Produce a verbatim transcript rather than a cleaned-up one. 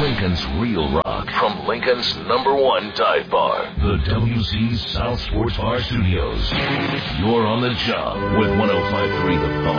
Lincoln's real rock from Lincoln's number one dive bar, the W C South Sports Bar Studios. You're on the job with one oh five point three The Bone.